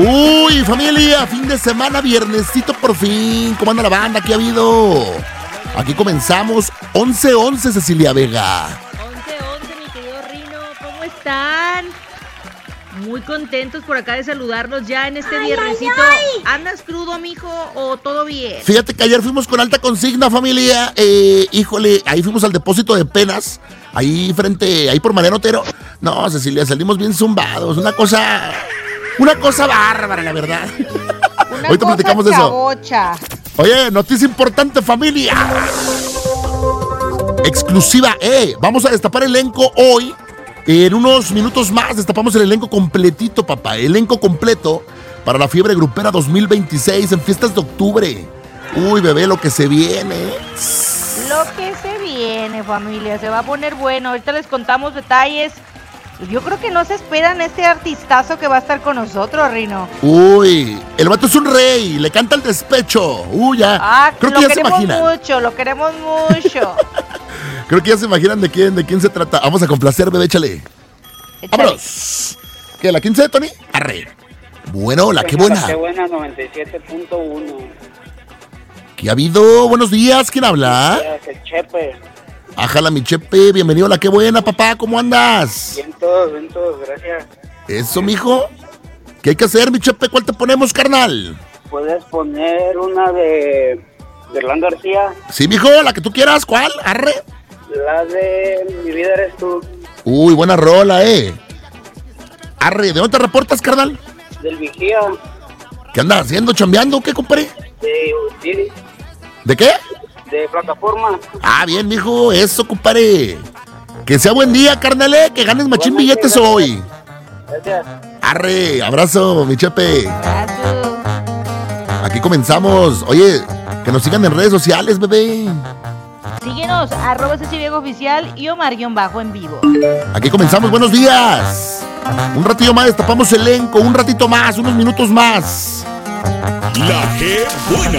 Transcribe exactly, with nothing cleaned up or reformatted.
Uy, familia, fin de semana, viernesito por fin. ¿Cómo anda la banda? ¿Qué ha habido? Aquí comenzamos once once, Cecilia Vega. once once, mi querido Rino, ¿cómo están? Muy contentos por acá de saludarlos ya en este ay, viernesito. Ay, ay. ¿Andas crudo, mijo, o todo bien? Fíjate que ayer fuimos con alta consigna, familia. Eh, híjole, ahí fuimos al depósito de penas. Ahí frente, ahí por Mariano Otero. No, Cecilia, salimos bien zumbados. Una cosa, una cosa bárbara, la verdad. Una Ahorita cosa platicamos de eso. Oye, noticia importante, familia. Exclusiva, eh. Vamos a destapar el elenco hoy. En unos minutos más destapamos el elenco completito, papá. Elenco completo para la Fiebre Grupera dos mil veintiséis en fiestas de octubre. Uy, bebé, lo que se viene. Lo que se viene, familia. Se va a poner bueno. Ahorita les contamos detalles. Yo creo que no se esperan este artistazo que va a estar con nosotros, Rino. Uy, el vato es un rey. Le canta el despecho. Uy, ya. Ah, creo que ya se imaginan. Lo queremos mucho, lo queremos mucho. Creo que ya se imaginan de quién, de quién se trata. Vamos a complacer, bebé, échale. échale. ¡Vámonos! ¿Qué, la quince de Tony? Arre. Bueno, la que buena. La que buena, noventa y siete punto uno. ¿Qué ha habido? Buenos días, ¿quién habla? El Chepe. Ájala, mi Chepe, bienvenido a la que buena, papá, ¿cómo andas? Bien todos, bien todos, gracias. Eso, mijo. ¿Qué hay que hacer, mi Chepe? ¿Cuál te ponemos, carnal? Puedes poner una de... de Hernán García. Sí, mijo, la que tú quieras, ¿cuál? Arre. La de Mi vida eres tú. Uy, buena rola, eh. Arre, ¿de dónde te reportas, carnal? Del Vigía. ¿Qué andas haciendo, chambeando o qué, compadre? De Didi. ¿De qué? De plataforma. Ah, bien, mijo, eso, compadre. Que sea buen día, carnal, eh, que ganes machín bueno, billetes gracias. Hoy. Gracias. Arre, abrazo, mi Chepe. Aquí comenzamos. Oye, que nos sigan en redes sociales, bebé. Síguenos, arroba Ceci Vega Oficial y Omar-Bajo en vivo. Aquí comenzamos, buenos días. Un ratillo más, destapamos el elenco, un ratito más, unos minutos más. La que buena.